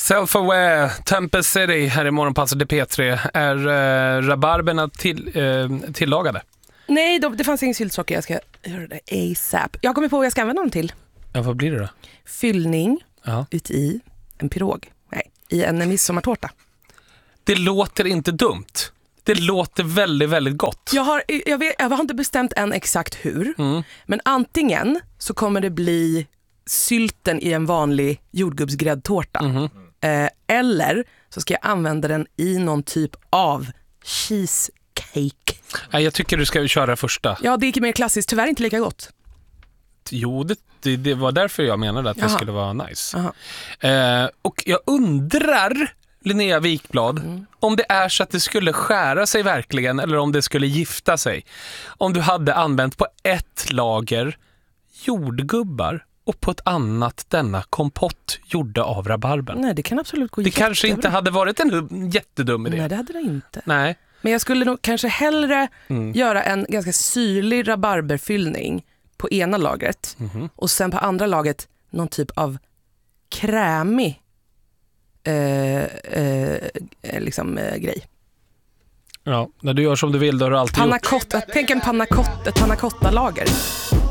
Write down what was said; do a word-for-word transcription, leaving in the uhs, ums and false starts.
Self-aware, Temple City här i Morgonpasset i P tre. Är äh, rabarberna till, äh, tillagade? Nej, då, det fanns ingen syltsocker. Jag ska göra det ASAP. Jag kommer på vad jag ska använda dem till. Ja, vad blir det då? Fyllning ja. ut i en pirog. Nej, i en midsommartårta. Det låter inte dumt. Det låter väldigt, väldigt gott. Jag har, jag vet, jag har inte bestämt än exakt hur. Mm. Men antingen så kommer det bli sylten i en vanlig jordgubbsgräddtårta. Mm. Eh, eller så ska jag använda den i någon typ av cheesecake. Nej, jag tycker du ska köra första. Ja, det är mer klassiskt. Tyvärr inte lika gott. Jo, det, det, det var därför jag menade att Jaha. det skulle vara nice. Jaha. Eh, och jag undrar, Linnea Wikblad, mm. om det är så att det skulle skära sig verkligen eller om det skulle gifta sig. Om du hade använt på ett lager jordgubbar och på ett annat denna kompott gjorda av rabarber. Nej, det kan absolut gå Det jättebra. kanske inte hade varit en jättedum idé. Nej, det hade det inte. Nej. Men jag skulle nog kanske hellre mm. göra en ganska syrlig rabarberfyllning på ena lagret Mm-hmm. och sen på andra lagret någon typ av krämig eh, eh, liksom eh, grej. Ja, när du gör som du vill då har du alltid Panna gjort. cotta, tänk en panna cotta, ett panna cotta lager.